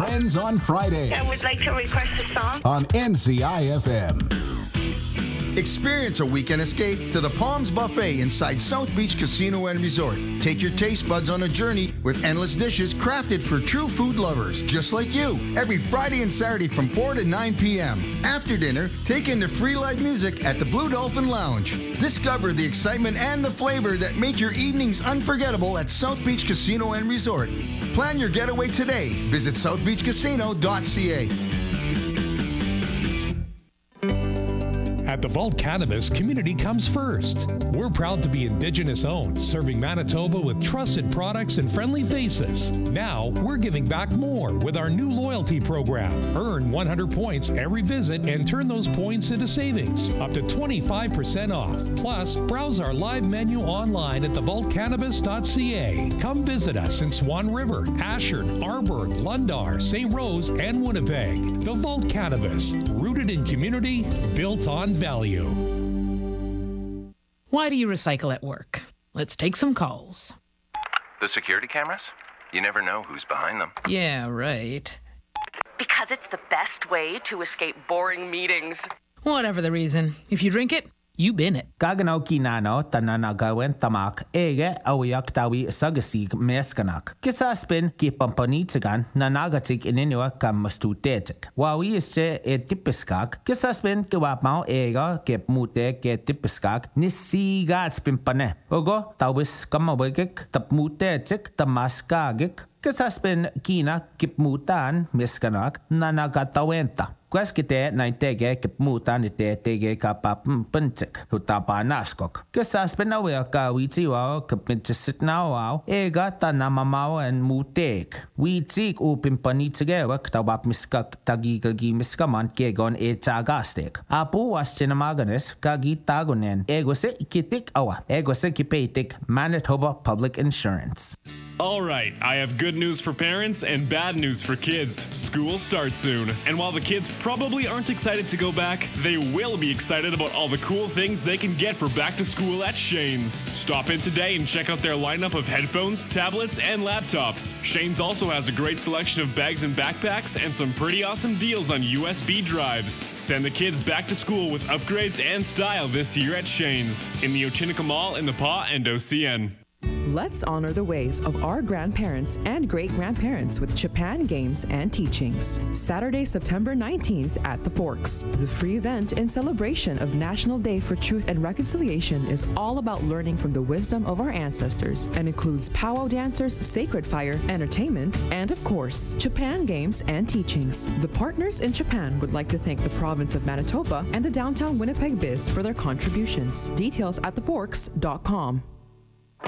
Friends on Friday. I would like to request a song on NCI-FM. Experience a weekend escape to the Palms Buffet inside South Beach Casino and Resort. Take your taste buds on a journey with endless dishes crafted for true food lovers, just like you. Every Friday and Saturday from 4 to 9 p.m. After dinner, take in the free live music at the Blue Dolphin Lounge. Discover the excitement and the flavor that make your evenings unforgettable at South Beach Casino and Resort. Plan your getaway today. Visit southbeachcasino.ca. At the Vault Cannabis, community comes first. We're proud to be Indigenous owned, serving Manitoba with trusted products and friendly faces. Now, we're giving back more with our new loyalty program. Earn 100 points every visit and turn those points into savings, up to 25% off. Plus, browse our live menu online at thevaultcannabis.ca. Come visit us in Swan River, Ashford, Arborg, Lundar, St. Rose, and Winnipeg. The Vault Cannabis, rooted in community, built on value. Why do you recycle at work? Let's take some calls. The security cameras? You never know who's behind them. Yeah, right. Because it's the best way to escape boring meetings. Whatever the reason, if you drink it, you bin it. Gaganaw kinano tananagawin tamak ege awiyak tawi sagasig meskanak. Kisaspin kipampanitsigan nanagatik ininua kamastutetik. Wawi isse e tipiskak. Kisaspin kiwapmao ega kip mute ke tipiskak nisigat pimpane. Ogo tawis kamawigik tapmutetik tamaskagik. Kisaspin kina kipmutan meskanak nanagatawan. Kweskite na tege kipmutan ite tege kapapuntik hutapa naskok. Kisaspin awe ka witiwa kapintisit na wow ega tanamamaw en mutek. Witik upimpanitsige wak tawap miskak tagigagi miskaman kegon e tagastek. Apu was chinamaganes kagitagonen. Ego se ikitik awa. Ego se kipeitik Manitoba Public Insurance. All right, I have good news for parents and bad news for kids. School starts soon, and while the kids probably aren't excited to go back, they will be excited about all the cool things they can get for back to school at Shane's. Stop in today and check out their lineup of headphones, tablets, and laptops. Shane's also has a great selection of bags and backpacks and some pretty awesome deals on USB drives. Send the kids back to school with upgrades and style this year at Shane's in the Ochinica Mall in the PA and OCN. Let's honor the ways of our grandparents and great-grandparents with Japan Games and Teachings. Saturday, September 19th at the Forks. The free event in celebration of National Day for Truth and Reconciliation is all about learning from the wisdom of our ancestors and includes powwow dancers, sacred fire, entertainment, and of course, Japan Games and Teachings. The partners in Japan would like to thank the province of Manitoba and the downtown Winnipeg Biz for their contributions. Details at theforks.com.